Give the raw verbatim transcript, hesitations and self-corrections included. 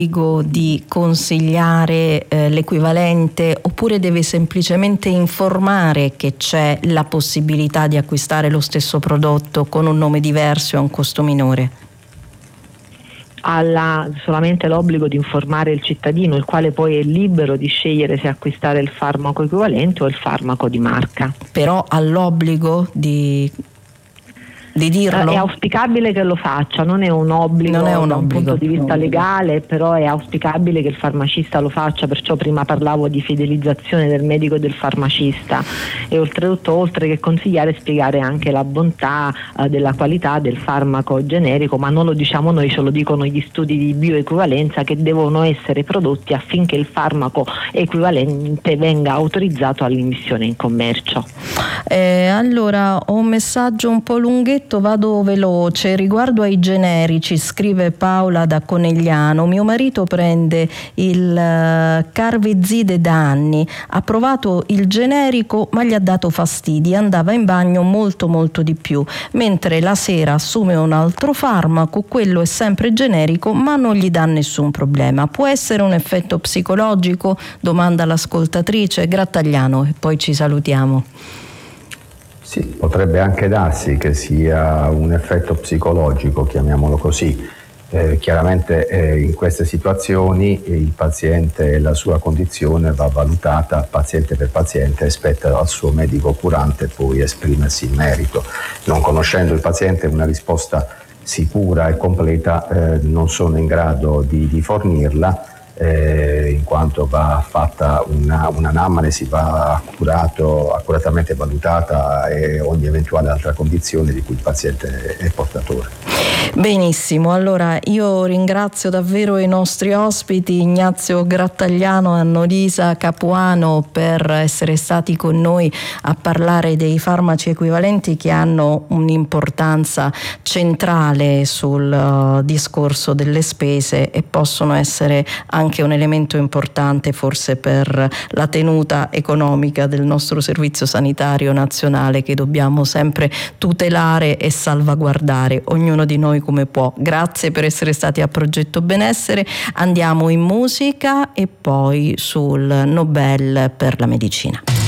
di consigliare eh, l'equivalente, oppure deve semplicemente informare che c'è la possibilità di acquistare lo stesso prodotto con un nome diverso e a un costo minore? Ha solamente l'obbligo di informare il cittadino, il quale poi è libero di scegliere se acquistare il farmaco equivalente o il farmaco di marca. Però ha l'obbligo di di dirlo? È auspicabile che lo faccia, non è un obbligo non è un da un obbligo. punto di vista legale, però è auspicabile che il farmacista lo faccia, perciò prima parlavo di fidelizzazione del medico e del farmacista, e oltretutto, oltre che consigliare, spiegare anche la bontà eh, della qualità del farmaco generico, ma non lo diciamo noi, ce lo dicono gli studi di bioequivalenza, che devono essere prodotti affinché il farmaco equivalente venga autorizzato all'immissione in commercio. Eh, allora, ho un messaggio un po' lunghetto, vado veloce. Riguardo ai generici, scrive Paola da Conegliano, mio marito prende il uh, Carvezide da anni, ha provato il generico ma gli ha dato fastidi, andava in bagno molto molto di più, mentre la sera assume un altro farmaco, quello è sempre generico ma non gli dà nessun problema. Può essere un effetto psicologico? Domanda l'ascoltatrice. Grattagliano, e poi ci salutiamo. Sì, potrebbe anche darsi che sia un effetto psicologico, chiamiamolo così. Eh, chiaramente eh, in queste situazioni il paziente e la sua condizione va valutata paziente per paziente, e spetta al suo medico curante poi esprimersi in merito. Non conoscendo il paziente una risposta sicura e completa eh, non sono in grado di, di fornirla, Eh, in quanto va fatta una, un'anamnesi, va accurato, accuratamente valutata e ogni eventuale altra condizione di cui il paziente è portatore. Benissimo, allora io ringrazio davvero i nostri ospiti, Ignazio Grattagliano e Annalisa Capuano, per essere stati con noi a parlare dei farmaci equivalenti, che hanno un'importanza centrale sul uh, discorso delle spese e possono essere anche un elemento importante forse per la tenuta economica del nostro servizio sanitario nazionale, che dobbiamo sempre tutelare e salvaguardare, ognuno di noi come può. Grazie per essere stati a Progetto Benessere. Andiamo in musica e poi sul Nobel per la medicina.